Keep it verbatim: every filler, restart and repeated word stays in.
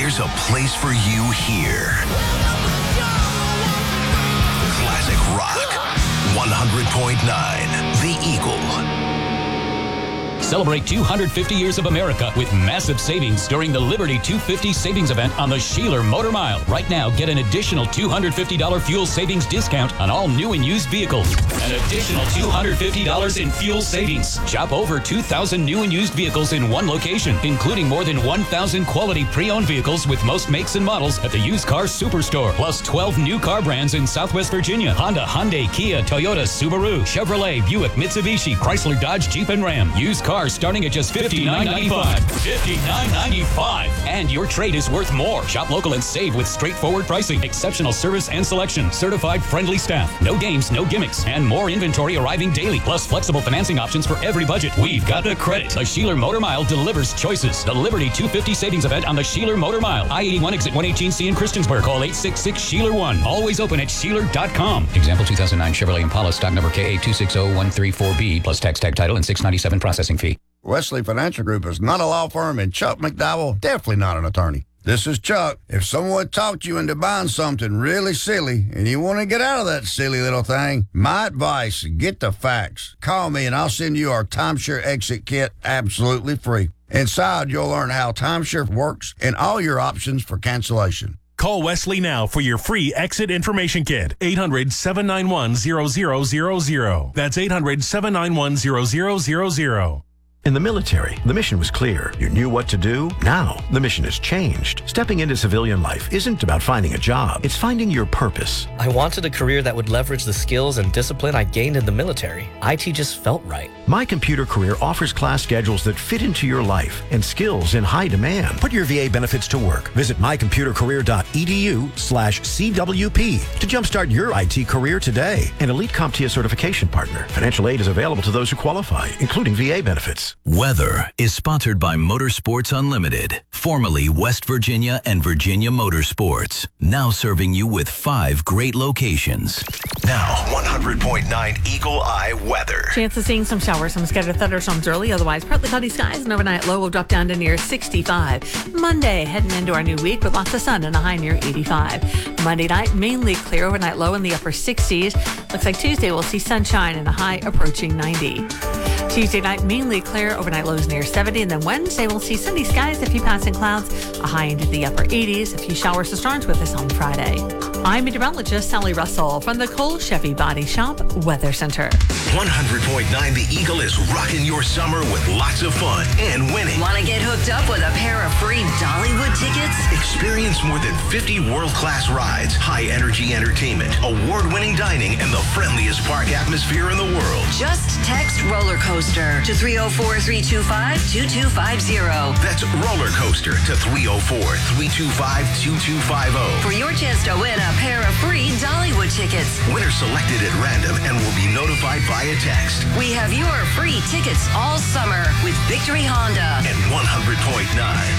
there's a place for you here. Classic Rock, one hundred point nine, The Eagle. Celebrate two hundred fifty years of America with massive savings during the Liberty two fifty savings event on the Sheeler Motor Mile. Right now, get an additional two hundred fifty dollars fuel savings discount on all new and used vehicles. An additional two hundred fifty dollars in fuel savings. Shop over two thousand new and used vehicles in one location, including more than one thousand quality pre-owned vehicles with most makes and models at the Used Car Superstore. Plus twelve new car brands in Southwest Virginia. Honda, Hyundai, Kia, Toyota, Subaru, Chevrolet, Buick, Mitsubishi, Chrysler, Dodge, Jeep, and Ram. Used cars starting at just fifty-nine ninety-five. fifty-nine ninety-five. And your trade is worth more. Shop local and save with straightforward pricing, exceptional service and selection, certified friendly staff, no games, no gimmicks, and more inventory arriving daily, plus flexible financing options for every budget. We've got the credit. The Sheeler Motor Mile delivers choices. The Liberty two fifty savings event on the Sheeler Motor Mile. I eighty-one exit one eighteen C in Christiansburg. Call eight six six, Sheeler one. Always open at Sheeler dot com. Example two thousand nine Chevrolet Impala, stock number K A two six zero one three four B, plus tax tag title and six ninety-seven processing fee. Wesley Financial Group is not a law firm, and Chuck McDowell definitely not an attorney. This is Chuck. If someone talked you into buying something really silly and you want to get out of that silly little thing, my advice, get the facts. Call me and I'll send you our timeshare exit kit absolutely free. Inside, you'll learn how timeshare works and all your options for cancellation. Call Wesley now for your free exit information kit. eight hundred, seven nine one, zero zero zero zero. That's eight hundred, seven nine one, zero zero zero zero. In the military, the mission was clear. You knew what to do. Now, the mission has changed. Stepping into civilian life isn't about finding a job. It's finding your purpose. I wanted a career that would leverage the skills and discipline I gained in the military. I T just felt right. My Computer Career offers class schedules that fit into your life and skills in high demand. Put your V A benefits to work. Visit mycomputercareer.edu slash CWP to jumpstart your I T career today. An elite CompTIA certification partner. Financial aid is available to those who qualify, including V A benefits. Weather is sponsored by Motorsports Unlimited, formerly West Virginia and Virginia Motorsports, now serving you with five great locations. Now, one hundred point nine Eagle Eye weather. Chance of seeing some showers, some scattered thunderstorms early, otherwise partly cloudy skies, and overnight low will drop down to near sixty-five. Monday, heading into our new week with lots of sun and a high near eighty-five. Monday night, mainly clear, overnight low in the upper sixties. Looks like Tuesday we'll see sunshine and a high approaching ninety. Tuesday night, mainly clear, overnight lows near seventy, and then Wednesday we'll see sunny skies, a few passing clouds, a high into the upper eighties, a few showers to storms with us on Friday. I'm meteorologist Sally Russell from the Cole Chevy Body Shop Weather Center. one hundred point nine The Eagle is rocking your summer with lots of fun and winning. Want to get hooked up with a pair of free Dollywood tickets? Experience more than fifty world-class rides, high-energy entertainment, award-winning dining, and the friendliest park atmosphere in the world. Just text roller coaster to three oh four, three two five, two two five zero. That's roller coaster to three oh four, three two five, two two five oh. For your chance to win a pair of free Dollywood tickets. Winners selected at random and will be notified via text. We have your free tickets all summer with Victory Honda and one hundred point nine